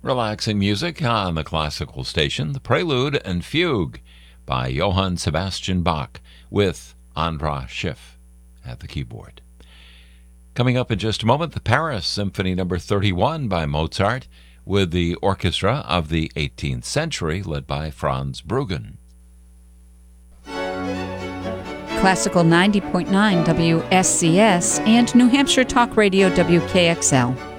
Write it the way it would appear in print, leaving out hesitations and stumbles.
Relaxing music on the classical station, the Prelude and Fugue by Johann Sebastian Bach with Andras Schiff at the keyboard. Coming up in just a moment, the Paris Symphony No. 31 by Mozart with the orchestra of the 18th century led by Franz Bruggen. Classical 90.9 WSCS and New Hampshire Talk Radio WKXL.